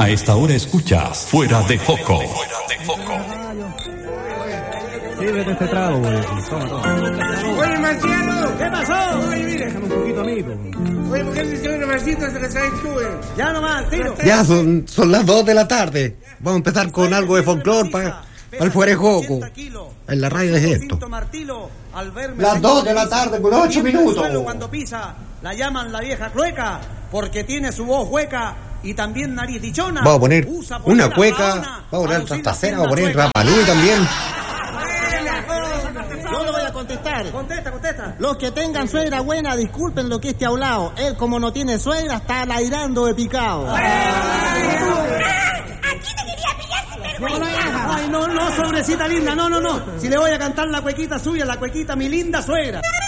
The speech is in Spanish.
A esta hora escuchas Fuera de Foco. Sírvete este trago, güey. Oye, Marciano. ¿Qué pasó? Oye, mira. Déjame un poquito, amigo. Oye, ¿por qué le hicieron una vasita se la traes tú, Ya nomás, tiro. Ya son las 2 de la tarde. Vamos a empezar con algo de folclore para el Fuera de Foco. En la radio es esto. Las 2 de la tarde con 8 minutos. Cuando pisa, la llaman la vieja clueca, porque tiene su voz hueca y también nariz dichona. Vamos a poner una cueca, vamos a poner trastacera, vamos a poner Rapalú también. Yo le voy a contestar. Contesta. Los que tengan suegra buena, disculpen lo que esté hablado. Él, como no tiene suegra, está lairando de picado. Aquí te quería pillar sin vergüenza. Ay, no, sobrecita linda, no. Si le voy a cantar la cuequita suya, la cuequita, mi linda suegra.